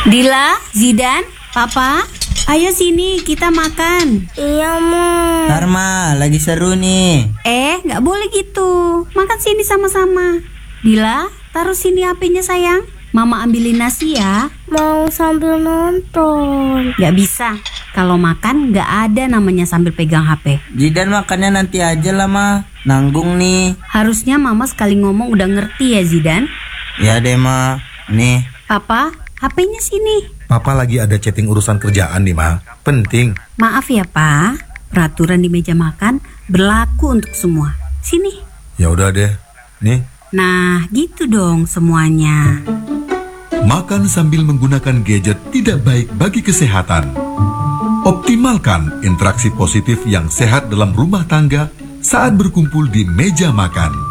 Dila, Zidan, Papa, ayo sini kita makan. Iya, Ma. Karma, lagi seru nih. Gak boleh gitu. Makan sini sama-sama. Dila, taruh sini HP-nya sayang. Mama ambilin nasi ya. Mau sambil nonton. Gak bisa. Kalau makan gak ada namanya sambil pegang HP. Zidan makannya nanti aja lah, Ma. Nanggung nih. Harusnya Mama sekali ngomong udah ngerti ya, Zidan. Ya deh, Ma. Nih. Papa, HP-nya sini. Papa lagi ada chatting urusan kerjaan nih, Ma. Penting. Maaf ya, Pak. Peraturan di meja makan berlaku untuk semua. Sini. Ya udah deh. Nih. Nah, gitu dong semuanya. Makan sambil menggunakan gadget tidak baik bagi kesehatan. Optimalkan interaksi positif yang sehat dalam rumah tangga saat berkumpul di meja makan.